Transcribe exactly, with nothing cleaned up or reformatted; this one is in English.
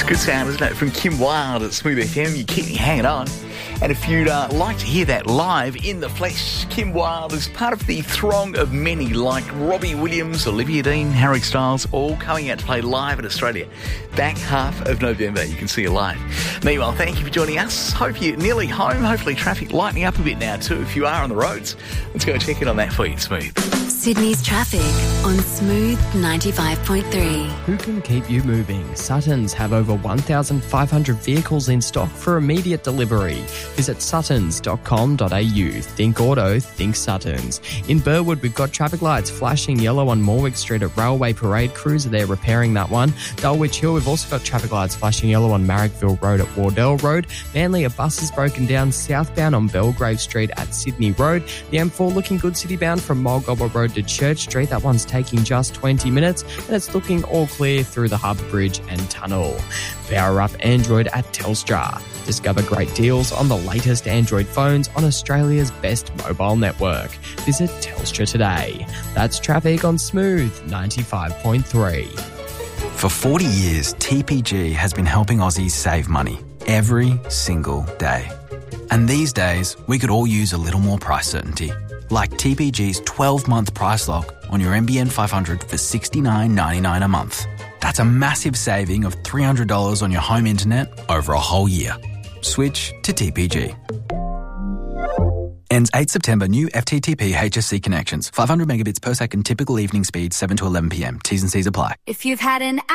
Good sound, isn't it? From Kim Wilde at Smooth F M. You keep me hanging on. And if you'd uh, like to hear that live in the flesh, Kim Wilde is part of the throng of many like Robbie Williams, Olivia Dean, Harry Styles, all coming out to play live in Australia. Back half of November, you can see her live. Meanwhile, thank you for joining us. Hope you're nearly home. Hopefully traffic lightening up a bit now too if you are on the roads. Let's go check in on that for you, Smooth. Sydney's traffic on Smooth ninety-five point three. Who can keep you moving? Suttons have over one thousand five hundred vehicles in stock for immediate delivery. Visit suttons dot com dot a u. Think auto, think Suttons. In Burwood, we've got traffic lights flashing yellow on Morwick Street at Railway Parade. Crews are there repairing that one. Dulwich Hill, we've also got traffic lights flashing yellow on Marrickville Road at Wardell Road. Manly, a bus is broken down southbound on Belgrave Street at Sydney Road. The M four looking good citybound from Mulgobber Road to Church Street. That one's taking just twenty minutes, and it's looking all clear through the Harbour Bridge and Tunnel. Power up Android at Telstra. Discover great deals on the latest Android phones on Australia's best mobile network. Visit Telstra today. That's traffic on Smooth ninety-five point three. For forty years, T P G has been helping Aussies save money every single day. And these days, we could all use a little more price certainty. Like T P G's twelve-month price lock on your N B N five hundred for sixty-nine ninety-nine a month. That's a massive saving of three hundred dollars on your home internet over a whole year. Switch to T P G. Ends eighth September. New F T T P H S C connections. five hundred megabits per second. Typical evening speed seven to eleven p m. T's and C's apply. If you've had an